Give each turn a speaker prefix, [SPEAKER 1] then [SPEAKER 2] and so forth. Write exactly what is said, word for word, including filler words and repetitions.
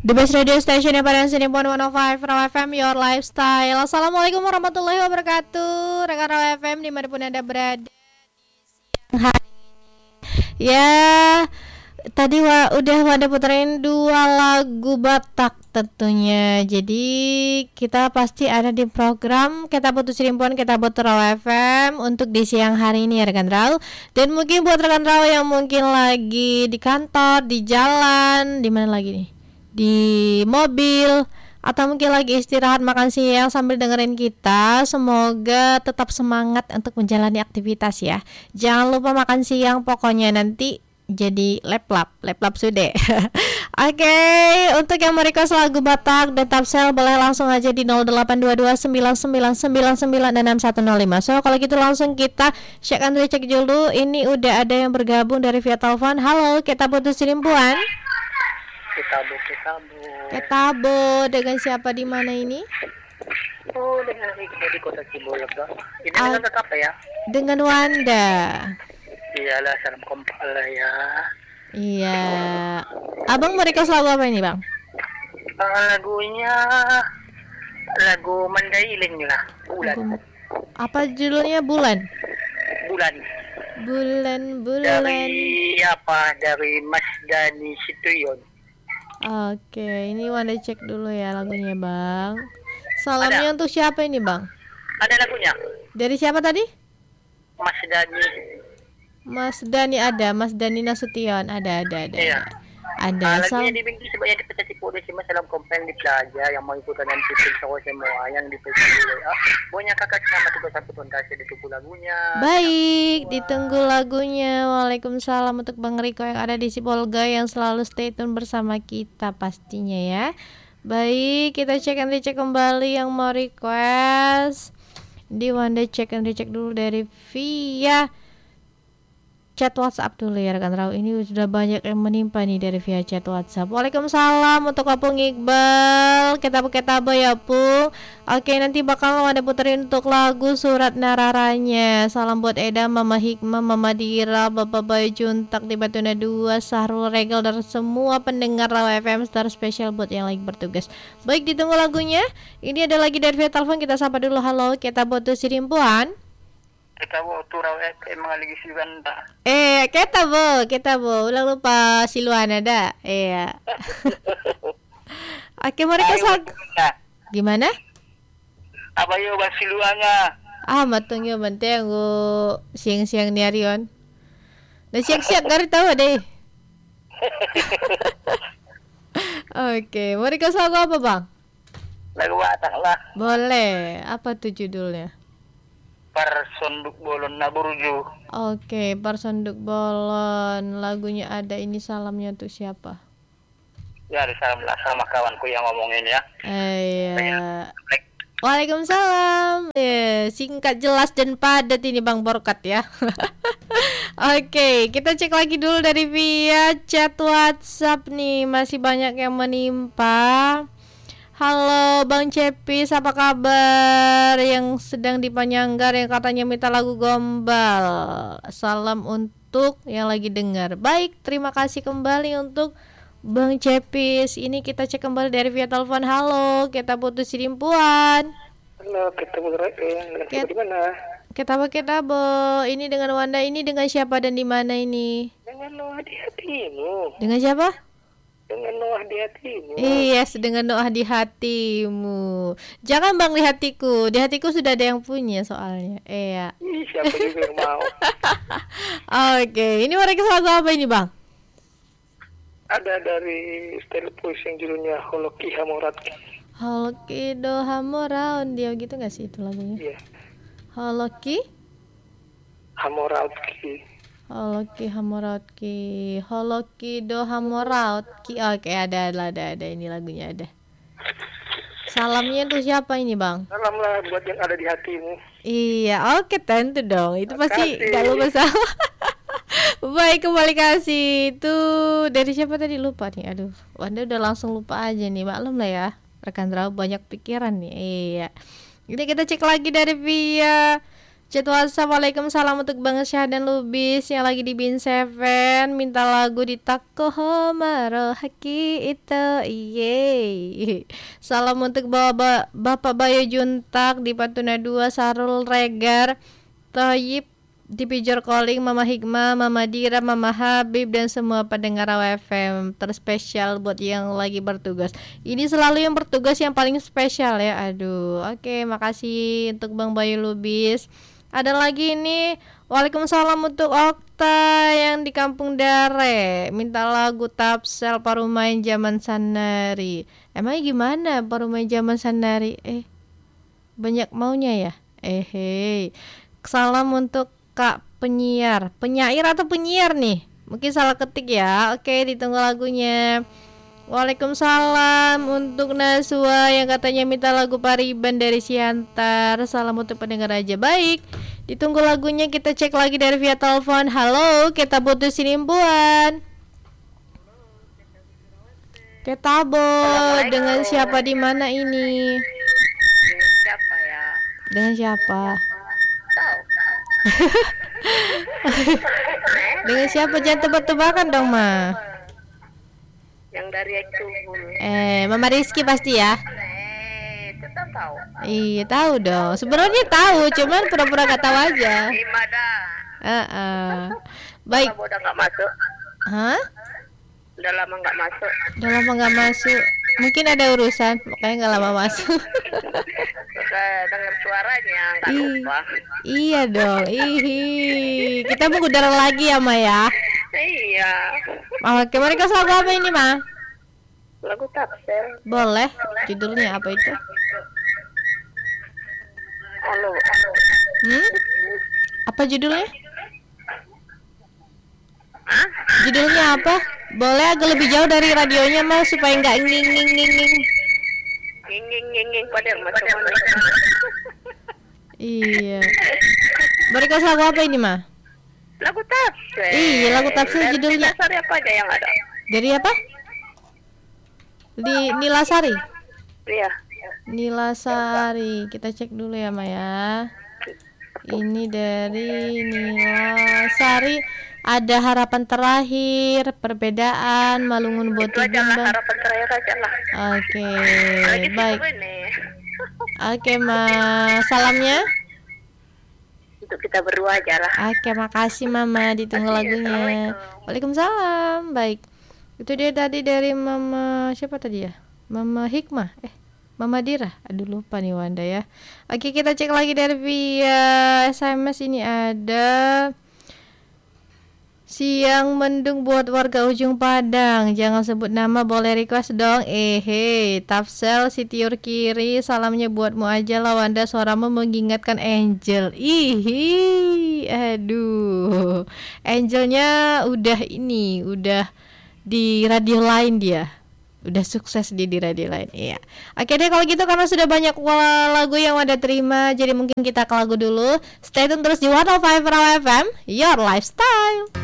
[SPEAKER 1] The best radio station yang pada sini pun seratus lima Raw F M, your lifestyle. Assalamualaikum warahmatullahi wabarakatuh. Rekan Raw F M dimanapun Anda berada di siang hari ini. Ya, tadi wa, udah Wanda puterin dua lagu Batak tentunya. Jadi kita pasti ada di program Kita Putus Rimpuan, Kita Putus Raw F M untuk di siang hari ini ya rekan Raw. Dan mungkin buat rekan Raw yang mungkin lagi di kantor, di jalan, di mana lagi nih? Di mobil, atau mungkin lagi istirahat makan siang sambil dengerin kita, semoga tetap semangat untuk menjalani aktivitas ya. Jangan lupa makan siang, pokoknya nanti jadi leplap, leplap sude. Oke, okay, untuk yang merequest lagu Batak dan Tapsel boleh langsung aja di nol delapan dua dua sembilan sembilan sembilan sembilan enam satu nol lima. So kalau gitu langsung kita cek and recheck dulu. Ini udah ada yang bergabung dari via telepon. Halo, Kita Putus Rimpuan.
[SPEAKER 2] Ketabo, ketabo.
[SPEAKER 1] Ketabo, dengan siapa di mana ini?
[SPEAKER 2] Oh, dengan kita di kota Sibolga. Ini
[SPEAKER 1] Ah,
[SPEAKER 2] dengan apa ya?
[SPEAKER 1] Dengan Wanda.
[SPEAKER 2] Iyalah, salam kompak lah ya.
[SPEAKER 1] Iya. Abang mau request lagu apa ini bang?
[SPEAKER 2] Uh, lagunya lagu Mandailing lah, bulan.
[SPEAKER 1] Lagu- Apa judulnya? Bulan.
[SPEAKER 2] Bulan.
[SPEAKER 1] Bulan, bulan.
[SPEAKER 2] Dari apa? Dari Mas Dani Situyon.
[SPEAKER 1] Oke, ini Wanda cek dulu ya lagunya bang. Salamnya untuk siapa ini bang?
[SPEAKER 2] Ada lagunya?
[SPEAKER 1] Dari siapa tadi?
[SPEAKER 2] Mas Dani.
[SPEAKER 1] Mas Dani ada, Mas Dani Nasution ada, ada, ada.
[SPEAKER 2] Iya.
[SPEAKER 1] Ada.
[SPEAKER 2] Ah,
[SPEAKER 1] Sal-
[SPEAKER 2] lagunya dibingki sebanyak di Peta Cipudo sih mas dalam komplain di Plaza yang mau ikutan dan tipis sama semua yang di festival. Ah, pokoknya kakak selama tiga satu tahun kasih ditunggu lagunya.
[SPEAKER 1] Baik, ditunggu lagunya. Waalaikumsalam untuk Bang Riko yang ada di Sibolga yang selalu stay tune bersama kita pastinya ya. Baik, kita cek and recheck kembali yang mau request. Di Wanda cek and recheck dulu dari via chat WhatsApp dulu ya rekan Raw. Ini sudah banyak yang menimpa nih dari via chat WhatsApp. Waalaikumsalam untuk Apung Iqbal. Kita pakai tabo ya Pung. Oke, nanti bakal ada puterin untuk lagu Surat Nararanya. Salam buat Eda, Mama Hikmah, Mama Dira, Bapak Bayu Juntak di Batuna dua, Sahrul Regal dan semua pendengar Raw F M Star spesial buat yang lagi bertugas. Baik, ditunggu lagunya. Ini ada lagi dari via telepon, kita sapa dulu. Halo, Kita Putus Rimpuan.
[SPEAKER 2] Kita mau turau eh emang lagi si Wanda.
[SPEAKER 1] Eh, kita bo, kita bo, ulang lupa Siluan ada. Iya. Oke, mereka sak. Gimana?
[SPEAKER 2] Apa yo basiluanya?
[SPEAKER 1] Ah, matungnya banteng go siang-siang ni Arion. Dan siang-siang gari tahu deh. Oke, mereka sak apa bang?
[SPEAKER 2] Lagu Batak lah.
[SPEAKER 1] Boleh. Apa tuh judulnya?
[SPEAKER 2] Personduk bolon naburju.
[SPEAKER 1] Oke, Personduk Bolon. Lagunya ada, ini salamnya untuk siapa?
[SPEAKER 2] Ya, ada salam lah sama kawanku yang ngomongin ya.
[SPEAKER 1] Eh, ya. Waalaikumsalam. Eh, singkat, jelas dan padat ini Bang Borkat ya. Oke, kita cek lagi dulu dari via chat WhatsApp nih. Masih banyak yang menimpa. Halo Bang Cepis, apa kabar? Yang sedang di Panyanggar yang katanya minta lagu Gombal. Salam untuk yang lagi dengar. Baik, terima kasih kembali untuk Bang Cepis. Ini kita cek kembali dari via telepon. Halo, Kita Putus Rimpuan.
[SPEAKER 2] Halo, ketemu dengan
[SPEAKER 1] Ket-
[SPEAKER 2] di mana?
[SPEAKER 1] Kita pakai tabo. Ini dengan Wanda, ini dengan siapa dan di mana ini?
[SPEAKER 2] Dengan Noah di hatimu.
[SPEAKER 1] Dengan siapa?
[SPEAKER 2] Dengan Noah di hatimu.
[SPEAKER 1] Yes, dengan doa di hatimu. Jangan bang di hatiku. Di hatiku sudah ada yang punya soalnya. Iya.
[SPEAKER 2] Ih, siapa juga yang mau?
[SPEAKER 1] Oke, ini mereka lagu apa ini bang?
[SPEAKER 2] Ada dari style puisi yang judulnya Holoki Hamoratki.
[SPEAKER 1] Holoki do hamoraun dia gitu nggak sih itu lagunya?
[SPEAKER 2] Iya,
[SPEAKER 1] Holoki,
[SPEAKER 2] Hamoratki.
[SPEAKER 1] Holoki hamorautki, Holoki do hamorautki. Oke, ada, ada, ada, ada ini lagunya ada. Salamnya tuh siapa ini bang?
[SPEAKER 2] Salam lah buat yang ada di hatimu.
[SPEAKER 1] Iya, oke tentu dong. Itu pasti
[SPEAKER 2] Makasih.
[SPEAKER 1] gak lupa sama. Baik, kembali kasih. Itu dari siapa tadi lupa nih. Aduh, Wanda udah langsung lupa aja nih. Maklum lah ya. Rekan Raw banyak pikiran nih. Iya. Ini kita cek lagi dari via Chat WhatsApp, Waalaikumsalam untuk Bang Syah dan Lubis yang lagi di Bin Seven. Minta lagu di Takohomaro Haki itu. Yeay. Salam untuk Bapak, Bapak Bayu Juntak di Patuna dua, Sarul Regar, Toyib di Pijor Calling, Mama Hikmah, Mama Dira, Mama Habib, dan semua pendengar A W F M. Terspesial buat yang lagi bertugas. Ini selalu yang bertugas yang paling spesial ya. Aduh, oke, makasih untuk Bang Bayu Lubis. Ada lagi ini, Waalaikumsalam untuk Okta yang di Kampung Dare. Minta lagu Tapsel Parumain Zaman Sanari. Emangnya gimana Parumain Zaman Sanari? Eh, banyak maunya ya? Eh, hey. Salam untuk Kak penyiar. Penyair atau penyiar nih? Mungkin salah ketik ya. Oke, ditunggu lagunya. Waalaikumsalam untuk Naswa yang katanya minta lagu Pariban dari Siantar. Salam untuk pendengar aja. Baik, ditunggu lagunya, kita cek lagi dari via telepon. Halo, kita putusin imbuan. Ketabo, dengan siapa di mana ini?
[SPEAKER 2] Dengan siapa ya?
[SPEAKER 1] Dengan siapa?
[SPEAKER 2] Tahu.
[SPEAKER 1] Dengan siapa? Jangan tebak-tebakan dong, Ma.
[SPEAKER 2] Yang dari itu.
[SPEAKER 1] Eh, Mama Rizky pasti ya?
[SPEAKER 2] Eh, tetap tahu.
[SPEAKER 1] Iya, tahu dong. Sebenarnya tahu, cuman pura-pura gak tahu aja.
[SPEAKER 2] Gimana?
[SPEAKER 1] Uh-uh. Baik.
[SPEAKER 2] Kalau udah nggak masuk.
[SPEAKER 1] Hah?
[SPEAKER 2] Udah lama nggak masuk.
[SPEAKER 1] Udah lama nggak masuk. Mungkin ada urusan, makanya nggak lama masuk.
[SPEAKER 2] Udah dengar suaranya nggak
[SPEAKER 1] Ih,
[SPEAKER 2] lupa.
[SPEAKER 1] iya dong. Ih, kita mengudara lagi ya, Ma ya.
[SPEAKER 2] Iya.
[SPEAKER 1] Oke, mari kasih lagu apa ini, Ma?
[SPEAKER 2] Lagu Tapsel.
[SPEAKER 1] Boleh. Judulnya apa itu?
[SPEAKER 2] Halo, halo.
[SPEAKER 1] Hmm? Apa judulnya?
[SPEAKER 2] Hah?
[SPEAKER 1] Judulnya apa? Boleh agak lebih jauh dari radionya, Mas, supaya nggak nging nging nging nging.
[SPEAKER 2] Nging nging nging nging pada masuk mana?
[SPEAKER 1] Iya. Mari kasih lagu apa ini, Ma?
[SPEAKER 2] Lagu Tapsel.
[SPEAKER 1] Iya, lagu Tapsel judulnya.
[SPEAKER 2] Dari apa aja yang ada?
[SPEAKER 1] Dari apa? Di Nilasari.
[SPEAKER 2] Iya.
[SPEAKER 1] Nilasari. Kita cek dulu ya, Ma ya. Ini dari Nilasari. Ada harapan terakhir, perbedaan, Malungun
[SPEAKER 2] Itu
[SPEAKER 1] Botu
[SPEAKER 2] aja lah,
[SPEAKER 1] Bimbang.
[SPEAKER 2] harapan terakhir aja lah.
[SPEAKER 1] Oke,
[SPEAKER 2] Lagi
[SPEAKER 1] baik.
[SPEAKER 2] sibuk ini.
[SPEAKER 1] Oke, Ma. Salamnya?
[SPEAKER 2] Untuk kita berdua aja lah.
[SPEAKER 1] Oke, makasih Mama. Ditunggu
[SPEAKER 2] Makasih,
[SPEAKER 1] lagunya.
[SPEAKER 2] Assalamualaikum.
[SPEAKER 1] Waalaikumsalam. Baik. Itu dia tadi dari Mama siapa tadi ya? Mama Hikmah. Eh, Mama Dira. Aduh, lupa nih Wanda ya. Oke, kita cek lagi dari via S M S. Ini ada Siang mendung buat warga Ujung Padang. Jangan sebut nama, boleh request dong. Eh, hey, Tapsel Sitiur Kiri. Salamnya buatmu aja lah Wanda. Suaramu mengingatkan Angel. Ih, aduh. Angelnya udah ini, udah di radio lain dia. Udah sukses dia di radio lain. Iya. Oke deh kalau gitu, karena sudah banyak lagu yang Wanda terima, jadi mungkin kita ke lagu dulu. Stay tune terus di seratus lima Raw F M, Your Lifestyle.